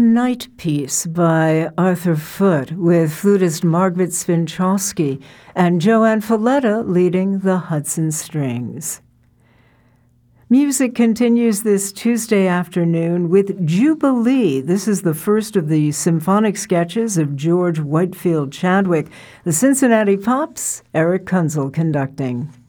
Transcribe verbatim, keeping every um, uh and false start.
Night Piece by Arthur Foote with flutist Margaret Spinchowski and Joanne Falletta leading the Hudson Strings. Music continues this Tuesday afternoon with Jubilee. This is the first of the symphonic sketches of George Whitefield Chadwick. The Cincinnati Pops, Eric Kunzel conducting.